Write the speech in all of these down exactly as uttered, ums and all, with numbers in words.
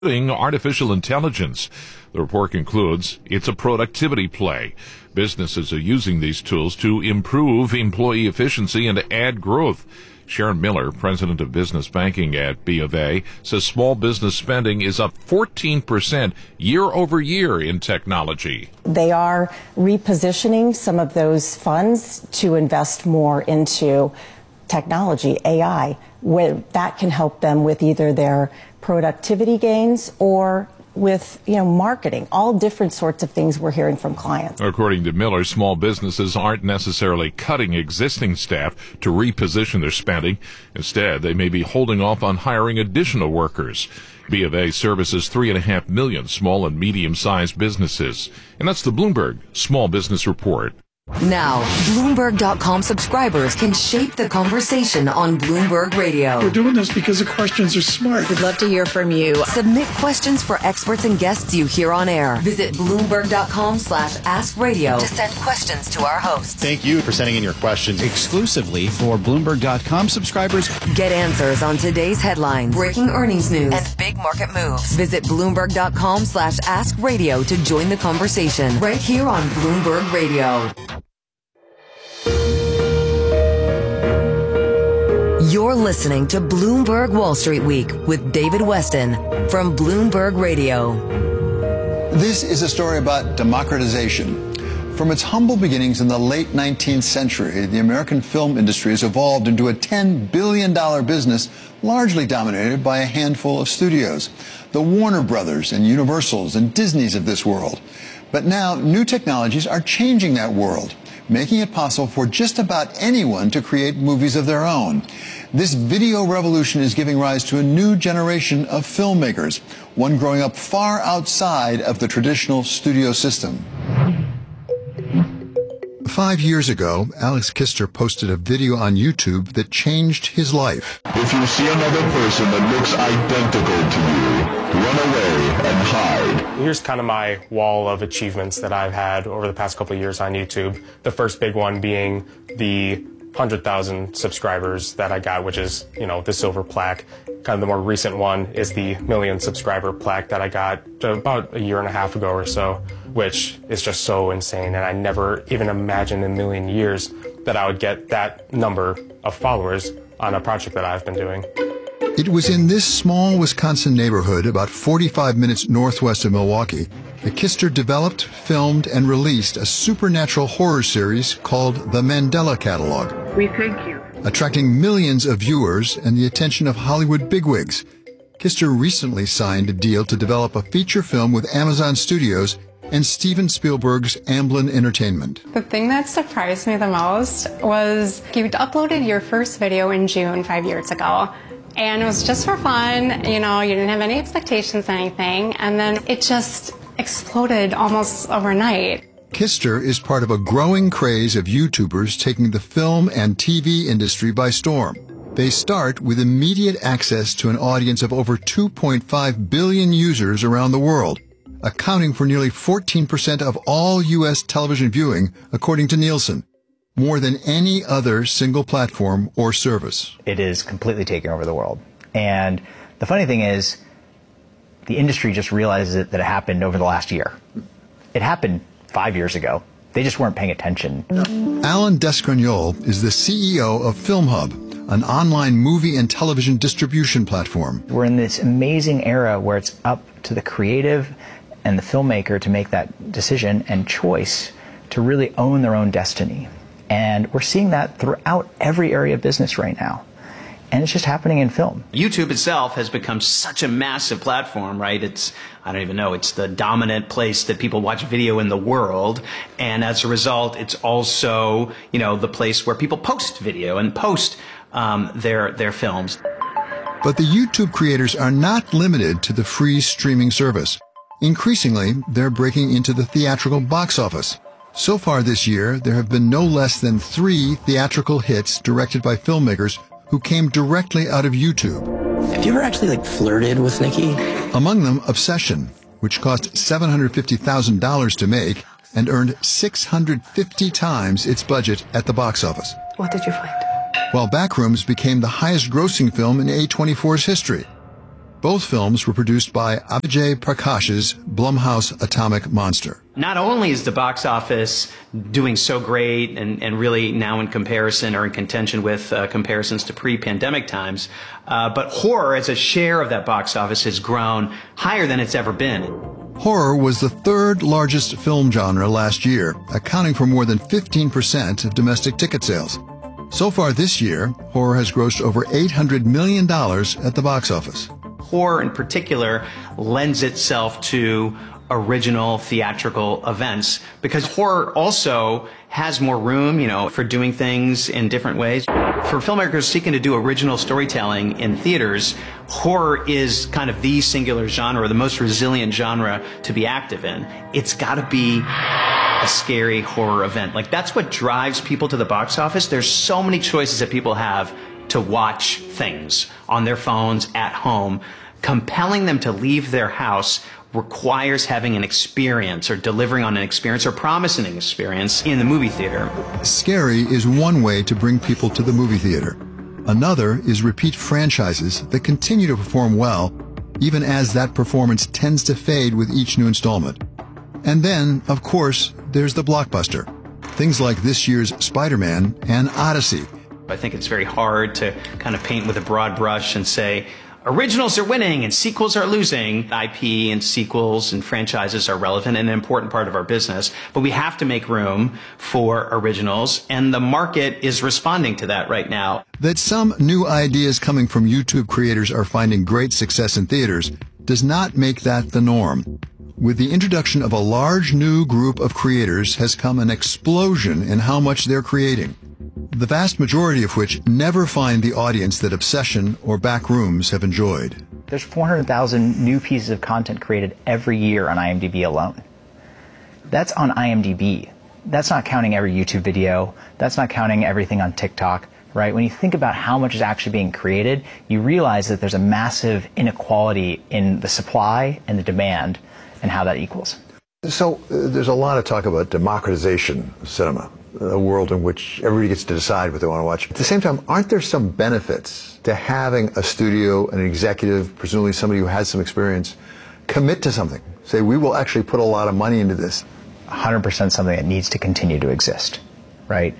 artificial intelligence. The report concludes it's a productivity play. Businesses are using these tools to improve employee efficiency and add growth. Sharon Miller, president of business banking at B of A, says small business spending is up fourteen percent year over year in technology. They are repositioning some of those funds to invest more into technology, A I, where that can help them with either their productivity gains or with, you know, marketing, all different sorts of things we're hearing from clients. According to Miller, small businesses aren't necessarily cutting existing staff to reposition their spending. Instead, they may be holding off on hiring additional workers. B of A services three and a half million small and medium-sized businesses. And that's the Bloomberg Small Business Report. Now, Bloomberg dot com subscribers can shape the conversation on Bloomberg Radio. We're doing this because the questions are smart. We'd love to hear from you. Submit questions for experts and guests you hear on air. Visit Bloomberg dot com slash ask radio to send questions to our hosts. Thank you for sending in your questions exclusively for Bloomberg dot com subscribers. Get answers on today's headlines, breaking earnings news, and big market moves. Visit Bloomberg dot com slash ask radio to join the conversation right here on Bloomberg Radio. You're listening to Bloomberg Wall Street Week with David Weston from Bloomberg Radio. This is a story about democratization. From its humble beginnings in the late nineteenth century, the American film industry has evolved into a ten billion dollars business largely dominated by a handful of studios, the Warner Brothers and Universals and Disneys of this world. But now new technologies are changing that world, making it possible for just about anyone to create movies of their own. This video revolution is giving rise to a new generation of filmmakers, one growing up far outside of the traditional studio system. Five years ago, Alex Kister posted a video on YouTube that changed his life. If you see another person that looks identical to you, run away and hide. Here's kind of my wall of achievements that I've had over the past couple of years on YouTube. The first big one being the one hundred thousand subscribers that I got, which is, you know, the silver plaque. Kind of the more recent one is the million subscriber plaque that I got about a year and a half ago or so, which is just so insane. And I never even imagined in a million years that I would get that number of followers on a project that I've been doing. It was in this small Wisconsin neighborhood about forty-five minutes northwest of Milwaukee that Kister developed, filmed, and released a supernatural horror series called The Mandela Catalog. We thank you. Attracting millions of viewers and the attention of Hollywood bigwigs. Kister recently signed a deal to develop a feature film with Amazon Studios and Steven Spielberg's Amblin Entertainment. The thing that surprised me the most was you uploaded your first video in June five years ago. And it was just for fun, you know, you didn't have any expectations or anything, and then it just exploded almost overnight. Kister is part of a growing craze of YouTubers taking the film and T V industry by storm. They start with immediate access to an audience of over two point five billion users around the world, accounting for nearly fourteen percent of all U S television viewing, according to Nielsen. More than any other single platform or service. It is completely taking over the world. And the funny thing is, the industry just realizes it, that it happened over the last year. It happened five years ago. They just weren't paying attention. Alan Descragnole is the C E O of FilmHub, an online movie and television distribution platform. We're in this amazing era where it's up to the creative and the filmmaker to make that decision and choice to really own their own destiny. And we're seeing that throughout every area of business right now. And it's just happening in film. YouTube itself has become such a massive platform, right? It's, I don't even know, it's the dominant place that people watch video in the world. And as a result, it's also, you know, the place where people post video and post um, their, their films. But the YouTube creators are not limited to the free streaming service. Increasingly, they're breaking into the theatrical box office. So far this year, there have been no less than three theatrical hits directed by filmmakers who came directly out of YouTube. Have you ever actually, like, flirted with Nikki? Among them, Obsession, which cost seven hundred fifty thousand dollars to make and earned six hundred fifty times its budget at the box office. What did you find? While Backrooms became the highest-grossing film in A twenty-four's history. Both films were produced by Abhijay Prakash's Blumhouse Atomic Monster. Not only is the box office doing so great and, and really now in comparison or in contention with uh, comparisons to pre-pandemic times, uh, but horror as a share of that box office has grown higher than it's ever been. Horror was the third largest film genre last year, accounting for more than fifteen percent of domestic ticket sales. So far this year, horror has grossed over eight hundred million dollars at the box office. Horror in particular lends itself to original theatrical events because horror also has more room, you know, for doing things in different ways. For filmmakers seeking to do original storytelling in theaters, horror is kind of the singular genre, the most resilient genre to be active in. It's got to be a scary horror event. Like, that's what drives people to the box office. There's so many choices that people have to watch things on their phones at home. Compelling them to leave their house requires having an experience or delivering on an experience or promising an experience in the movie theater. Scary is one way to bring people to the movie theater. Another is repeat franchises that continue to perform well, even as that performance tends to fade with each new installment. And then, of course, there's the blockbuster. Things like this year's Spider-Man and Odyssey. I think it's very hard to kind of paint with a broad brush and say, originals are winning and sequels are losing. I P and sequels and franchises are relevant and an important part of our business, but we have to make room for originals, and the market is responding to that right now. That some new ideas coming from YouTube creators are finding great success in theaters does not make that the norm. With the introduction of a large new group of creators has come an explosion in how much they're creating, the vast majority of which never find the audience that Obsession or Backrooms have enjoyed. There's four hundred thousand new pieces of content created every year on IMDb alone. That's on IMDb. That's not counting every YouTube video. That's not counting everything on TikTok, right? When you think about how much is actually being created, you realize that there's a massive inequality in the supply and the demand and how that equals. So uh, there's a lot of talk about democratization of cinema, a world in which everybody gets to decide what they want to watch. At the same time, aren't there some benefits to having a studio, an executive, presumably somebody who has some experience, commit to something? Say, we will actually put a lot of money into this. one hundred percent something that needs to continue to exist, right?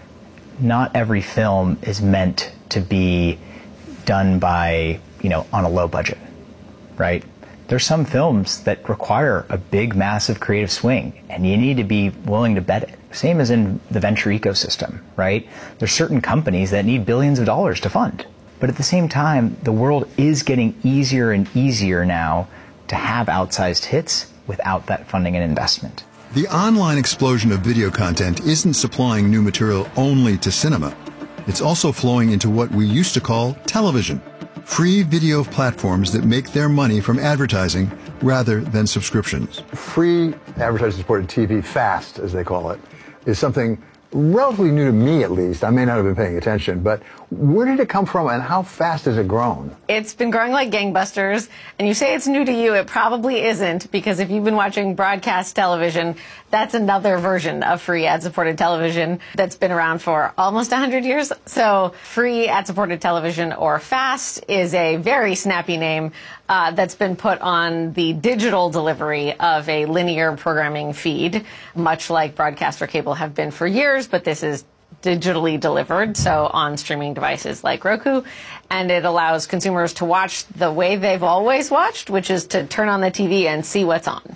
Not every film is meant to be done by, you know, on a low budget, right? There's some films that require a big, massive creative swing, and you need to be willing to bet it. Same as in the venture ecosystem, right? There's certain companies that need billions of dollars to fund. But at the same time, the world is getting easier and easier now to have outsized hits without that funding and investment. The online explosion of video content isn't supplying new material only to cinema. It's also flowing into what we used to call television. Free video platforms that make their money from advertising rather than subscriptions. Free advertising-supported T V, FAST, as they call it, is something relatively new to me, at least. I may not have been paying attention, but where did it come from and how fast has it grown? It's been growing like gangbusters, and you say it's new to you, it probably isn't, because if you've been watching broadcast television, that's another version of free ad-supported television that's been around for almost one hundred years. So free ad-supported television, or FAST, is a very snappy name uh, that's been put on the digital delivery of a linear programming feed, much like broadcast or cable have been for years, but this is digitally delivered, so on streaming devices like Roku, and it allows consumers to watch the way they've always watched, which is to turn on the T V and see what's on.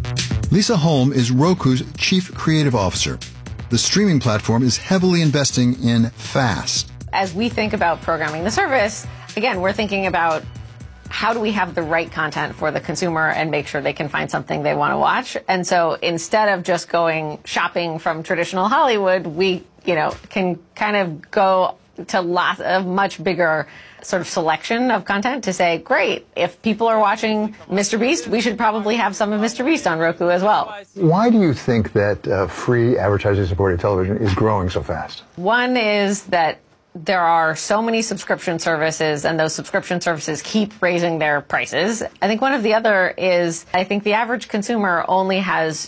Lisa Holm is Roku's chief creative officer. The streaming platform is heavily investing in FAST. As we think about programming the service, again, we're thinking about how do we have the right content for the consumer and make sure they can find something they want to watch. And so instead of just going shopping from traditional Hollywood, we, you know, can kind of go to lots of much bigger sort of selection of content to say, great, if people are watching Mister Beast, we should probably have some of Mister Beast on Roku as well. Why do you think that uh, free advertising-supported television is growing so fast? One is that there are so many subscription services, and those subscription services keep raising their prices. I think one of the other is, I think the average consumer only has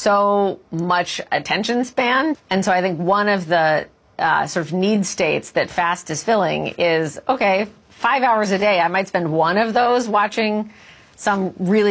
so much attention span. And so I think one of the uh, sort of need states that FAST is filling is, okay, five hours a day, I might spend one of those watching some really